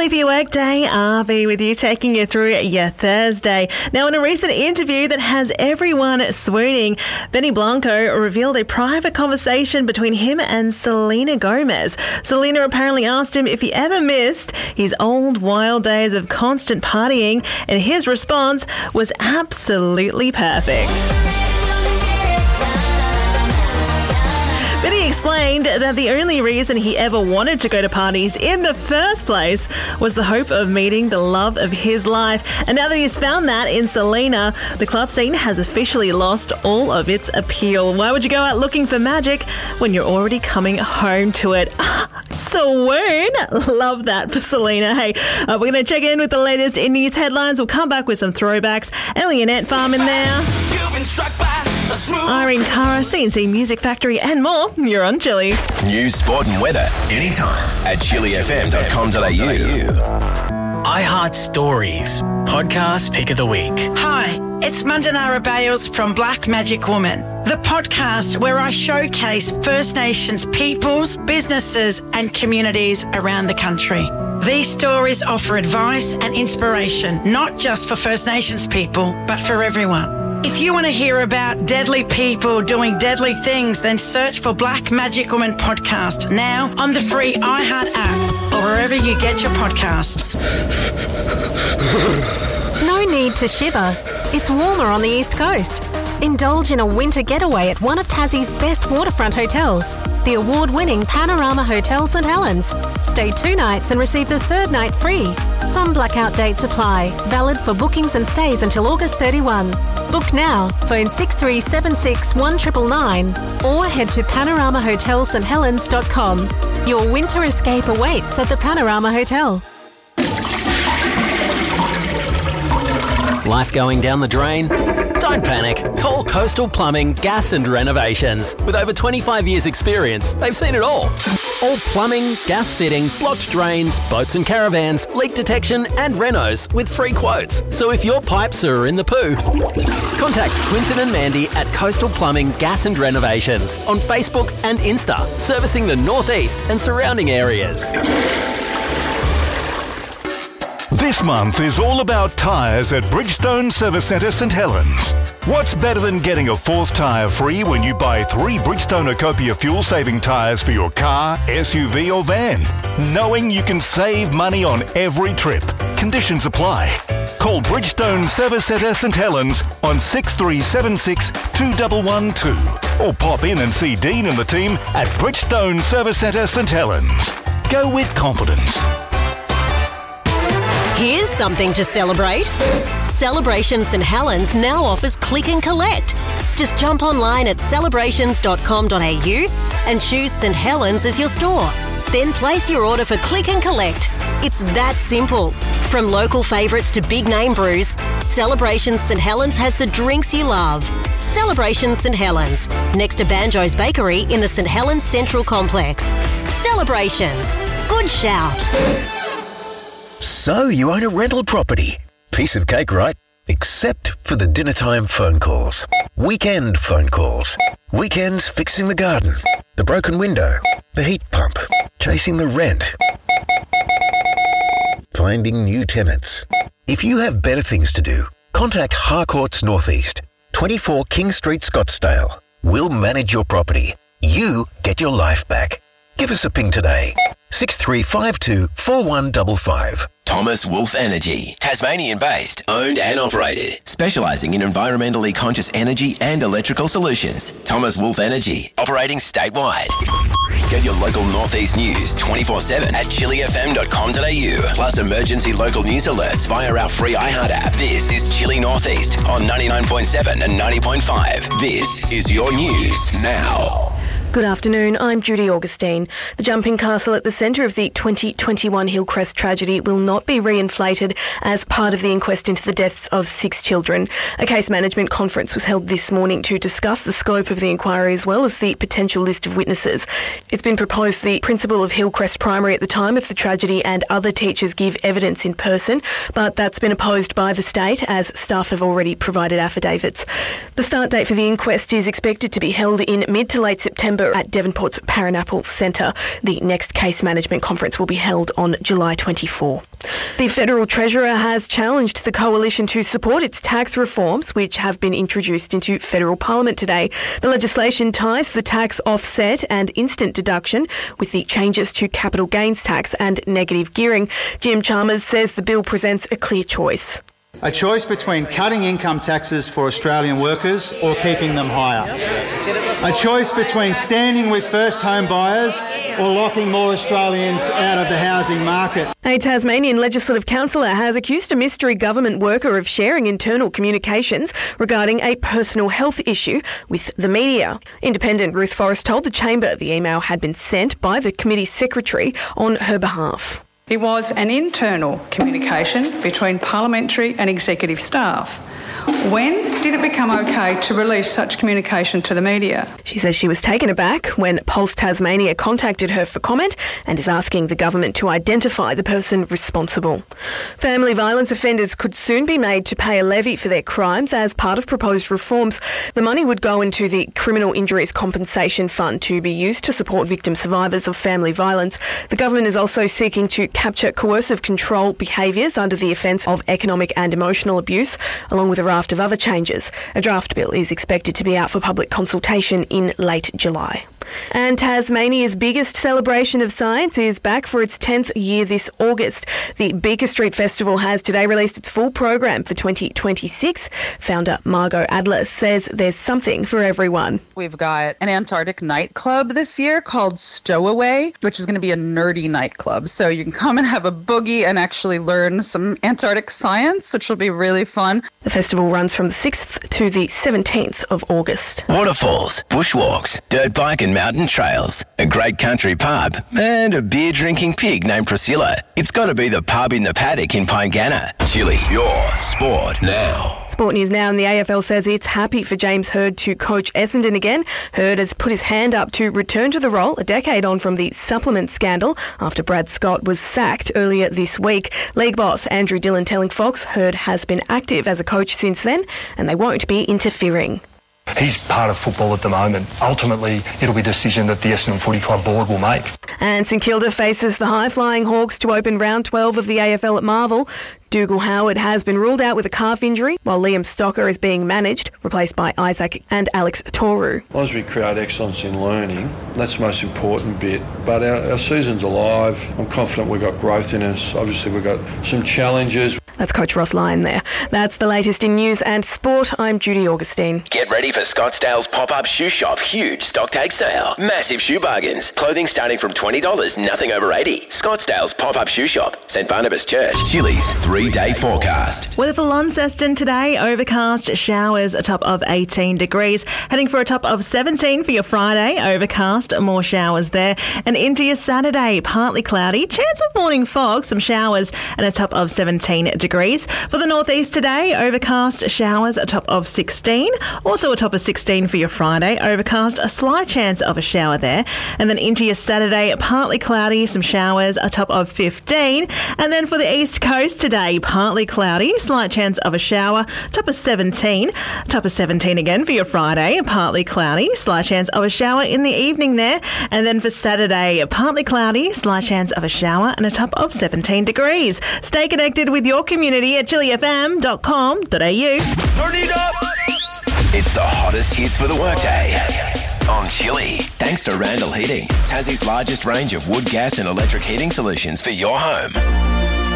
Nearly for your workday, RV with you, taking you through your Thursday. Now, in a recent interview that has everyone swooning, Benny Blanco revealed a private conversation between him and Selena Gomez. Selena apparently asked him if he ever missed his old wild days of constant partying, and his response was absolutely perfect. Benny explained that the only reason he ever wanted to go to parties in the first place was the hope of meeting the love of his life. And now that he's found that in Selena, the club scene has officially lost all of its appeal. Why would you go out looking for magic when you're already coming home to it? Swoon! Love that for Selena. Hey, we're going to check in with the latest in news headlines. We'll come back with some throwbacks. Ellie and Ant Farm in there. You've been struck by Irene Cara, CNC Music Factory and more. You're on Chili. News, sport and weather anytime at chilifm.com.au. iHeart Stories, podcast pick of the week. Hi, it's Mandanara Bales from Black Magic Woman, the podcast where I showcase First Nations peoples, businesses and communities around the country. These stories offer advice and inspiration, not just for First Nations people, but for everyone. If you want to hear about deadly people doing deadly things, then search for Black Magic Woman Podcast now on the free iHeart app or wherever you get your podcasts. No need to shiver. It's warmer on the East Coast. Indulge in a winter getaway at one of Tassie's best waterfront hotels, the award-winning Panorama Hotel St Helens. Stay 2 nights and receive the 3rd night free. Some blackout dates apply. Valid for bookings and stays until August 31. Book now. Phone 6376 1999 or head to panoramahotelssthelens.com. Your winter escape awaits at the Panorama Hotel. Life going down the drain? Don't panic. Call Coastal Plumbing, Gas and Renovations. With over 25 years experience, they've seen it all. All plumbing, gas fitting, blocked drains, boats and caravans, leak detection and renos with free quotes. So if your pipes are in the poo, contact Quinton and Mandy at Coastal Plumbing, Gas and Renovations on Facebook and Insta, servicing the Northeast and surrounding areas. This month is all about tyres at Bridgestone Service Centre St Helens. What's better than getting a 4th tyre free when you buy 3 Bridgestone Ecopia fuel-saving tyres for your car, SUV or van? Knowing you can save money on every trip. Conditions apply. Call Bridgestone Service Centre St Helens on 6376 2112 or pop in and see Dean and the team at Bridgestone Service Centre St Helens. Go with confidence. Here's something to celebrate. Celebration St Helens now offers Click and Collect. Just jump online at celebrations.com.au and choose St Helens as your store. Then place your order for Click and Collect. It's that simple. From local favourites to big name brews, Celebration St Helens has the drinks you love. Celebration St Helens, next to Banjo's Bakery in the St Helens Central Complex. Celebrations. Good shout. So you own a rental property. Piece of cake, right? Except for the dinner-time phone calls. Weekend phone calls. Weekends fixing the garden. The broken window. The heat pump. Chasing the rent. Finding new tenants. If you have better things to do, contact Harcourts Northeast, 24 King Street, Scottsdale. We'll manage your property. You get your life back. Give us a ping today. 6352 4155. Thomas Wolf Energy, Tasmanian-based, owned and operated, specialising in environmentally conscious energy and electrical solutions. Thomas Wolf Energy, operating statewide. Get your local Northeast news 24/7 at chilifm.com.au, plus emergency local news alerts via our free iHeart app. This is Chili Northeast on 99.7 and 90.5. This is your news now. Good afternoon, I'm Judy Augustine. The jumping castle at the centre of the 2021 Hillcrest tragedy will not be reinflated as part of the inquest into the deaths of 6 children. A case management conference was held this morning to discuss the scope of the inquiry as well as the potential list of witnesses. It's been proposed the principal of Hillcrest Primary at the time of the tragedy and other teachers give evidence in person, but that's been opposed by the state as staff have already provided affidavits. The start date for the inquest is expected to be held in mid to late September December at Devonport's Paranapple Centre. The next case management conference will be held on July 24. The Federal Treasurer has challenged the Coalition to support its tax reforms, which have been introduced into Federal Parliament today. The legislation ties the tax offset and instant deduction with the changes to capital gains tax and negative gearing. Jim Chalmers says the bill presents a clear choice. A choice between cutting income taxes for Australian workers or keeping them higher. A choice between standing with first home buyers or locking more Australians out of the housing market. A Tasmanian Legislative Councillor has accused a mystery government worker of sharing internal communications regarding a personal health issue with the media. Independent Ruth Forrest told the Chamber the email had been sent by the committee secretary on her behalf. It was an internal communication between parliamentary and executive staff. When did it become okay to release such communication to the media? She says she was taken aback when Pulse Tasmania contacted her for comment and is asking the government to identify the person responsible. Family violence offenders could soon be made to pay a levy for their crimes as part of proposed reforms. The money would go into the Criminal Injuries Compensation Fund to be used to support victim survivors of family violence. The government is also seeking to capture coercive control behaviours under the offence of economic and emotional abuse, along with a raft of other changes. A draft bill is expected to be out for public consultation in late July. And Tasmania's biggest celebration of science is back for its 10th year this August. The Beaker Street Festival has today released its full program for 2026. Founder Margot Adler says there's something for everyone. We've got an Antarctic nightclub this year called Stowaway, which is going to be a nerdy nightclub. So you can come and have a boogie and actually learn some Antarctic science, which will be really fun. The festival runs from the 6th to the 17th of August. Waterfalls, bushwalks, dirt bike and mountain trails, a great country pub, and a beer-drinking pig named Priscilla. It's got to be the pub in the paddock in Pyngana. Chili, your sport now. Sport News Now, and the AFL says it's happy for James Hird to coach Essendon again. Hird has put his hand up to return to the role a decade on from the supplement scandal after Brad Scott was sacked earlier this week. League boss Andrew Dillon telling Fox Hird has been active as a coach since then and they won't be interfering. He's part of football at the moment. Ultimately, it'll be a decision that the Essendon Footy Club board will make. And St Kilda faces the high-flying Hawks to open round 12 of the AFL at Marvel. Dougal Howard has been ruled out with a calf injury, while Liam Stocker is being managed, replaced by Isaac and Alex Toru. As we create excellence in learning, that's the most important bit. But our season's alive. I'm confident we've got growth in us. Obviously, we've got some challenges. That's Coach Ross Lyon there. That's the latest in news and sport. I'm Judy Augustine. Get ready for Scottsdale's pop-up shoe shop huge stock take sale. Massive shoe bargains. Clothing starting from $20, nothing over $80. Scottsdale's pop-up shoe shop. St Barnabas Church. Chili's 3-day forecast. Weather for Launceston today, overcast, showers, a top of 18 degrees. Heading for a top of 17 for your Friday, overcast, more showers there. And into your Saturday, partly cloudy, chance of morning fog, some showers, and a top of 17 degrees. For the northeast today, overcast, showers, a top of 16. Also a top of 16 for your Friday, overcast, a slight chance of a shower there. And then into your Saturday, partly cloudy, some showers, a top of 15. And then for the east coast today, partly cloudy, slight chance of a shower, top of 17. Top of 17 again for your Friday, partly cloudy, slight chance of a shower in the evening there. And then for Saturday, partly cloudy, slight chance of a shower, and a top of 17 degrees. Stay connected with your community at chilifm.com.au. Turn it up! It's the hottest hits for the workday on Chili. Thanks to Randall Heating, Tassie's largest range of wood, gas and electric heating solutions for your home.